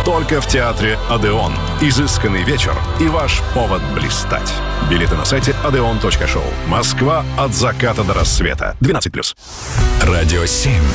Только в театре «Одеон». Изысканный вечер и ваш повод блистать. Билеты на сайте odeon.show. Москва от заката до рассвета. 12+. Радио 7.